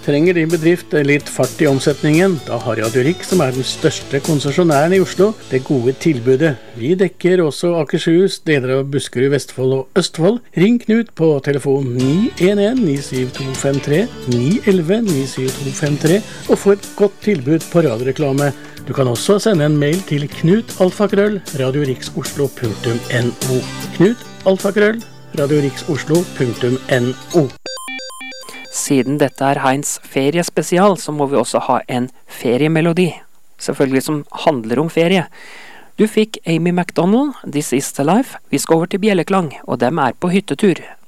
trenger din bedrift litt fart i omsetningen, da har Radio Rik, som den største konsesjonæren i Oslo, det gode tilbudet. Vi dekker også Akershus, deler av Buskerud, Vestfold og Østfold. Ring Knut på telefon 911-97253, 911-97253, og få et godt tilbud på radioreklame. Du kan også sende en mail til knut@radioriksoslo.no. knut@radioriksoslo.no. Siden dette Heinz feriespesial, så må vi også ha en feriemelodi. Selvfølgelig som handler om ferie. Du fikk Amy McDonald, This Is The Life. Vi skal over til Bjelleklang, og dem på hyttetur.